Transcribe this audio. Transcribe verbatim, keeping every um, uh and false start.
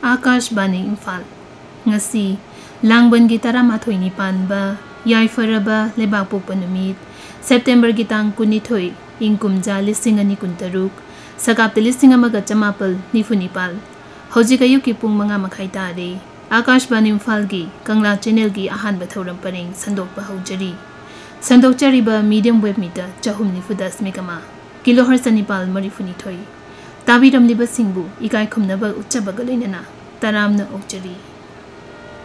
Akashbani Imphal ngasi langban gi taramathoi nipanba yaifaraba lebakpokpa numit September gi tang kunithoi ingkumja lising ani kuntaruk sakapta lising amaga chamapal nifunipal hojik ayuki pung manga makhai tare Akashbani Imphal gi Kangla channel gi ahanba thoram pareng sandokpa haujari sandokchariba medium wave meter chahum nifudas megama kilohertz anipal marifunithoi tabiramliba singbu ikai khumnaba uchchabaga loinana taramna okchari